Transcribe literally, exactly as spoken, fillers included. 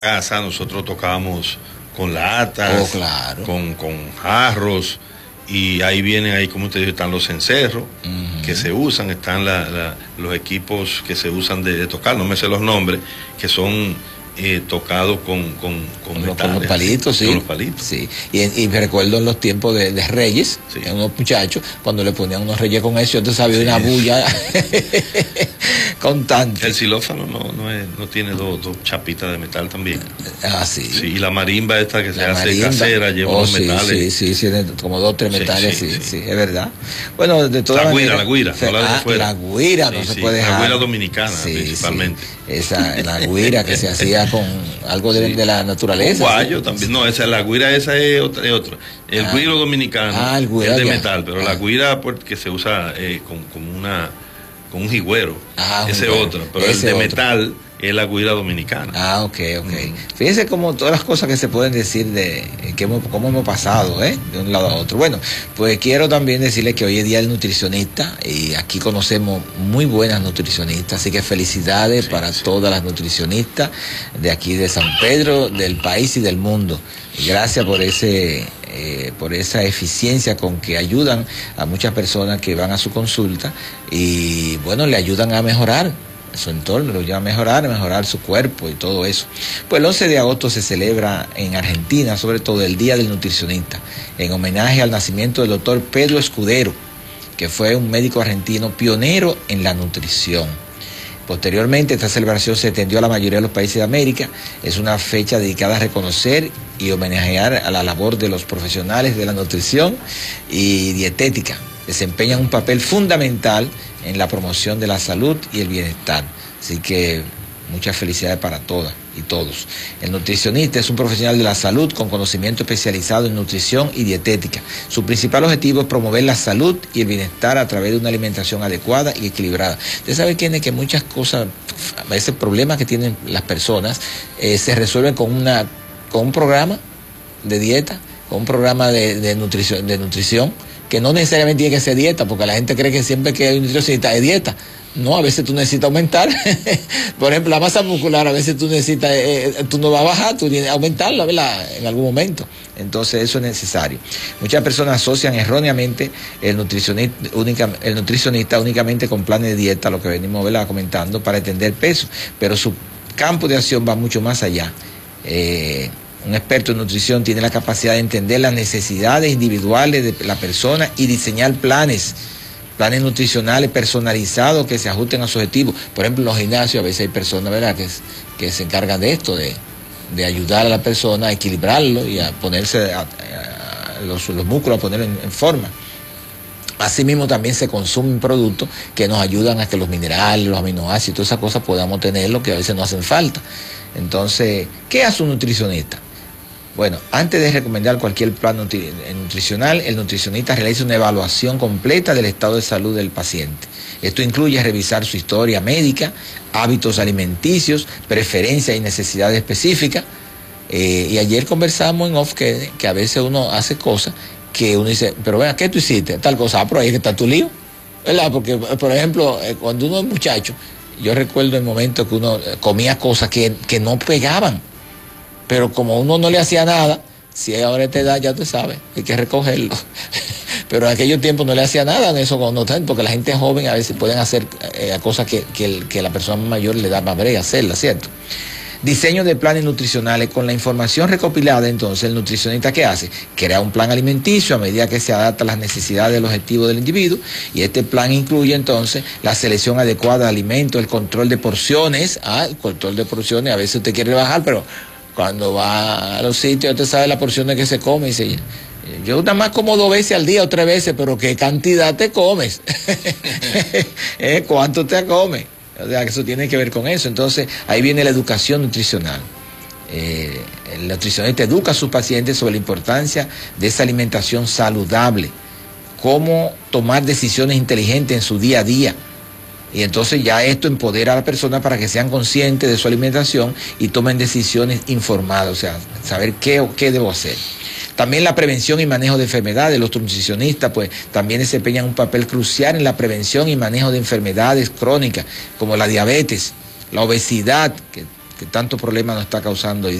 casa nosotros tocábamos con latas, oh, claro. con, con jarros, y ahí vienen, ahí como usted dice, están los cencerros uh-huh. que se usan, están la, la, los equipos que se usan de, de tocar, no me sé los nombres, que son eh, tocados con, con, con, con, metales, con los palitos, sí. Con los palitos. Sí. Y, y me recuerdo en los tiempos de, de Reyes, sí. unos muchachos, cuando le ponían unos Reyes con eso, yo te sabía sí. una bulla constante. El xilófono no, no, es, no tiene dos, dos chapitas de metal también. Ah, sí. Sí, y la marimba esta que se la hace marimba. casera, lleva oh, unos sí, metales. Sí, sí, tiene como dos, tres metales, sí, sí, sí, sí, es verdad. Bueno, de todas la maneras. La guira, la guira, no ah, la guira sí, no se sí, puede dejar. La guira dominicana, sí, principalmente. Sí. Esa, la guira que se hacía con algo de, sí. de la naturaleza. Un guayo ¿sí? también, no, esa, la guira esa es otra. Es otra. El ah. guiro dominicano ah, el guira, es de ya. metal, pero ah. la guira porque se usa eh, con, con una con un jigüero, ah, ese bueno. otro, pero ese el de otro. metal es la guira dominicana. Ah, ok, ok. Mm. Fíjense como todas las cosas que se pueden decir de que hemos, cómo hemos pasado, ¿eh? De un lado a otro. Bueno, pues quiero también decirles que hoy es Día del Nutricionista y aquí conocemos muy buenas nutricionistas, así que felicidades sí, para sí. todas las nutricionistas de aquí de San Pedro, del país y del mundo. Gracias por ese eh, por esa eficiencia con que ayudan a muchas personas que van a su consulta y bueno, le ayudan a mejorar su entorno, lo lleva a mejorar, a mejorar su cuerpo y todo eso. Pues el once de agosto se celebra en Argentina, sobre todo el Día del Nutricionista, en homenaje al nacimiento del doctor Pedro Escudero, que fue un médico argentino pionero en la nutrición. Posteriormente, esta celebración se extendió a la mayoría de los países de América. Es una fecha dedicada a reconocer y homenajear a la labor de los profesionales de la nutrición y dietética. Desempeñan un papel fundamental en la promoción de la salud y el bienestar. Así que muchas felicidades para todas y todos. El nutricionista es un profesional de la salud con conocimiento especializado en nutrición y dietética. Su principal objetivo es promover la salud y el bienestar a través de una alimentación adecuada y equilibrada. Usted sabe que, que muchas cosas, a veces problemas que tienen las personas, eh, se resuelven con, una, con un programa de dieta, con un programa de, de, nutrición, de nutrición, que no necesariamente tiene que ser dieta, porque la gente cree que siempre que hay un nutricionista es dieta. No, a veces tú necesitas aumentar. Por ejemplo, la masa muscular, a veces tú necesitas, eh, tú no vas a bajar, tú tienes que aumentarla, ¿verdad? En algún momento. Entonces eso es necesario. Muchas personas asocian erróneamente el nutricionista, única, el nutricionista únicamente con planes de dieta, lo que venimos, ¿verdad?, comentando, para entender peso, pero su campo de acción va mucho más allá. Eh, Un experto en nutrición tiene la capacidad de entender las necesidades individuales de la persona y diseñar planes, planes nutricionales personalizados que se ajusten a su objetivo. Por ejemplo, en los gimnasios a veces hay personas, ¿verdad?, que, que se encargan de esto, de, de ayudar a la persona a equilibrarlo y a ponerse a, a los, los músculos, a ponerlo en, en forma. Asimismo, también se consumen productos que nos ayudan a que los minerales, los aminoácidos y todas esas cosas podamos tenerlo, que a veces no hacen falta. Entonces, ¿qué hace un nutricionista? Bueno, antes de recomendar cualquier plan nutri nutricional, el nutricionista realiza una evaluación completa del estado de salud del paciente. Esto incluye revisar su historia médica, hábitos alimenticios, preferencias y necesidades específicas. Eh, y ayer conversamos en off que, que a veces uno hace cosas que uno dice, pero vea, ¿qué tú hiciste? Tal cosa, ah, pero ahí que está tu lío, ¿verdad? Porque, por ejemplo, cuando uno es muchacho, yo recuerdo el momento que uno comía cosas que, que no pegaban. Pero como uno no le hacía nada, si ahora te da, ya tú sabes, hay que recogerlo. Pero en aquellos tiempos no le hacía nada en eso, porque la gente joven a veces pueden hacer eh, cosas que, que, que la persona mayor le da más brega hacerla, ¿cierto? Diseño de planes nutricionales. Con la información recopilada, entonces, el nutricionista, ¿qué hace? Crea un plan alimenticio a medida que se adapta a las necesidades del objetivo del individuo, y este plan incluye, entonces, la selección adecuada de alimentos, el control de porciones. Ah, el control de porciones, a veces usted quiere bajar, pero cuando va a los sitios, usted sabe las porciones que se come, y dice, yo nada más como dos veces al día o tres veces, pero ¿qué cantidad te comes? ¿Eh? ¿Cuánto te comes? O sea, que eso tiene que ver con eso. Entonces, ahí viene la educación nutricional. Eh, el nutricionista educa a sus pacientes sobre la importancia de esa alimentación saludable, cómo tomar decisiones inteligentes en su día a día. Y entonces ya esto empodera a la persona para que sean conscientes de su alimentación y tomen decisiones informadas, o sea, saber qué, qué debo hacer. También la prevención y manejo de enfermedades. Los nutricionistas pues también desempeñan un papel crucial en la prevención y manejo de enfermedades crónicas como la diabetes, la obesidad, que que tanto problema nos está causando hoy